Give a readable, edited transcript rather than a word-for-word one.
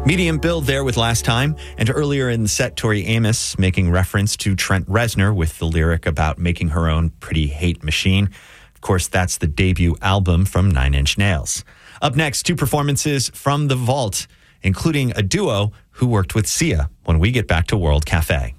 Medium build there with Last Time. And earlier in the set, Tori Amos making reference to Trent Reznor with the lyric about making her own pretty hate machine. Of course, that's the debut album from Nine Inch Nails. Up next, 2 performances from The Vault, including a duo who worked with Sia when we get back to World Cafe.